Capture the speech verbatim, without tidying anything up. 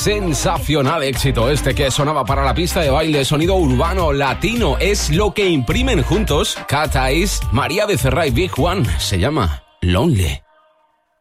sensacional éxito este que sonaba para la pista de baile, sonido urbano latino, es lo que imprimen juntos Cat Eyes, María Becerra y Big One. Se llama Lonely.